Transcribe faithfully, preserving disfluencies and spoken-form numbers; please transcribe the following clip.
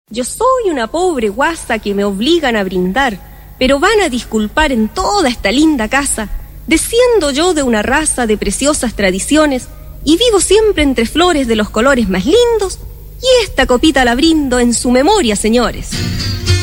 Yo soy una pobre guasa que me obligan a brindar, pero van a disculpar en toda esta linda casa, desciendo yo de una raza de preciosas tradiciones y vivo siempre entre flores de los colores más lindos, y esta copita la brindo en su memoria, señores.